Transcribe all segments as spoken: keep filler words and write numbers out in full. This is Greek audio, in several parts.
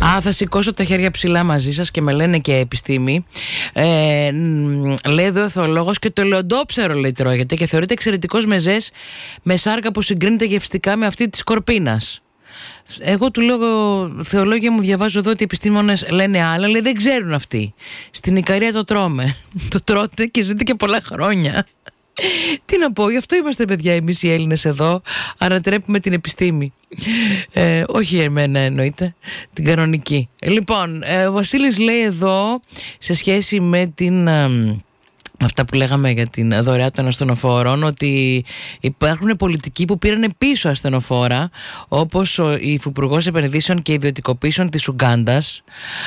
Α, θα σηκώσω τα χέρια ψηλά μαζί σας και με λένε και επιστήμη. Ε, λέει εδώ ο θεολόγος, και το ελαιοντόψαρο λέει τρώγεται και θεωρείται εξαιρετικός μεζές με σάρκα που συγκρίνεται γευστικά με αυτή της σκορπίνας. Εγώ του λέω, θεολόγια μου, διαβάζω εδώ ότι οι επιστήμονες λένε άλλα, λέει δεν ξέρουν αυτοί. Στην Ικαρία το τρώμε. Το τρώτε και ζείτε και πολλά χρόνια. Τι να πω, γι' αυτό είμαστε παιδιά εμείς οι Έλληνες εδώ. Ανατρέπουμε την επιστήμη. ε, Όχι εμένα εννοείται, την κανονική. Λοιπόν, ε, ο Βασίλης λέει εδώ, σε σχέση με την... Ε, αυτά που λέγαμε για την δωρεά των ασθενοφόρων, ότι υπάρχουν πολιτικοί που πήραν πίσω ασθενοφόρα, όπως ο Υφυπουργός Επενδύσεων και Ιδιωτικοποίησεων της Ουγκάντας,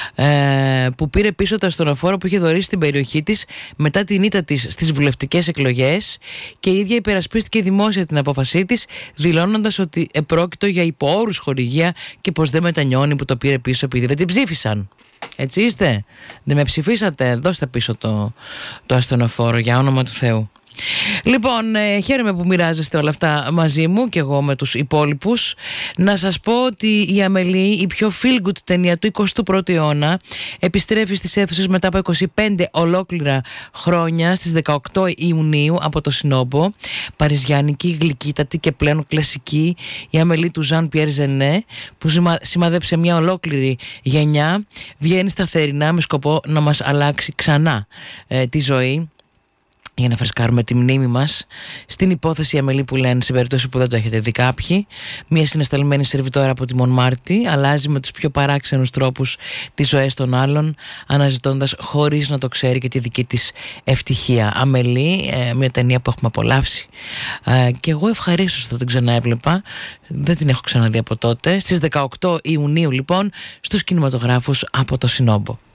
ε, που πήρε πίσω το ασθενοφόρο που είχε δωρήσει στην περιοχή της μετά την ήττα της στις βουλευτικές εκλογές, και η ίδια υπερασπίστηκε δημόσια την απόφασή της, δηλώνοντας ότι επρόκειτο για υποόρους χορηγία και πως δεν μετανιώνει που το πήρε πίσω επειδή δεν την ψήφισαν. Έτσι είστε? Δεν με ψηφίσατε? Δώστε πίσω το, το ασθενοφόρο, για όνομα του Θεού. Λοιπόν, ε, χαίρομαι που μοιράζεστε όλα αυτά μαζί μου και εγώ με τους υπόλοιπους. Να σας πω ότι η Αμελή, η πιο feel good ταινία του εικοστού πρώτου αιώνα, επιστρέφει στις αίθουσες μετά από είκοσι πέντε ολόκληρα χρόνια στις δεκαοκτώ Ιουνίου από το Σινόμπο. Παριζιάνικη, γλυκύτατη και πλέον κλασική, η Αμελή του Ζαν Πιέρ Ζενέ, που σημαδέψε μια ολόκληρη γενιά, βγαίνει σταθερινά με σκοπό να μας αλλάξει ξανά ε, τη ζωή, για να φρεσκάρουμε τη μνήμη μας στην υπόθεση Αμελή που λένε, σε περίπτωση που δεν το έχετε δει κάποιοι. Μια συναισθαλμένη σερβιτόρα από τη Μονμάρτη αλλάζει με τους πιο παράξενους τρόπους τις ζωές των άλλων, αναζητώντας χωρίς να το ξέρει και τη δική της ευτυχία. Αμελή, ε, μια ταινία που έχουμε απολαύσει ε, και εγώ ευχαρίστως θα την ξαναέβλεπα. Δεν την έχω ξαναδεί από τότε. Στις δεκαοκτώ Ιουνίου λοιπόν στους κινηματογράφους από το Σινόμπο.